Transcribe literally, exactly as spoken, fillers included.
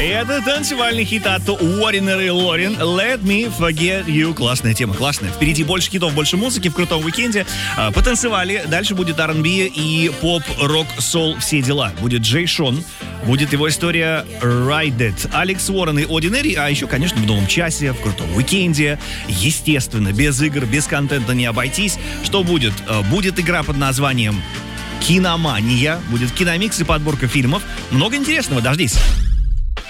Это танцевальный хит от Уорренер и Лорен «Let Me Forget You». Классная тема, классная. Впереди больше хитов, больше музыки в крутом уикенде. Потанцевали. Дальше будет ар энд би и поп, рок, сол, все дела. Будет Джей Шон. Будет его история Ride It. Алекс Уоррен и Ordinary. А еще, конечно, в новом часе, в крутом уикенде. Естественно, без игр, без контента не обойтись. Что будет? Будет игра под названием «Киномания». Будет киномикс и подборка фильмов. Много интересного. Дождись.